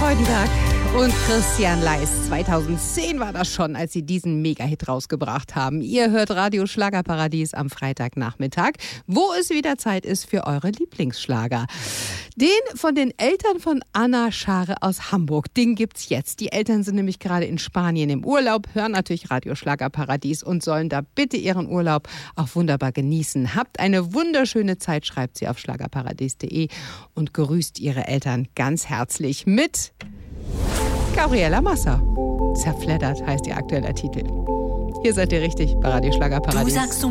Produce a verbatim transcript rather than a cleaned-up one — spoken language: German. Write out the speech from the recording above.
Freudenberg und Christian Leis. zweitausendzehn war das schon, als sie diesen Mega-Hit rausgebracht haben. Ihr hört Radio Schlagerparadies am Freitagnachmittag, wo es wieder Zeit ist für eure Lieblingsschlager. Den von den Eltern von Anna Schare aus Hamburg, den gibt's jetzt. Die Eltern sind nämlich gerade in Spanien im Urlaub, hören natürlich Radio Schlagerparadies und sollen da bitte ihren Urlaub auch wunderbar genießen. Habt eine wunderschöne Zeit, schreibt sie auf schlagerparadies punkt de und grüßt ihre Eltern ganz herzlich mit Gabriela Massa. Zerfleddert heißt ihr aktueller Titel. Hier seid ihr richtig bei Radio Schlagerparadies.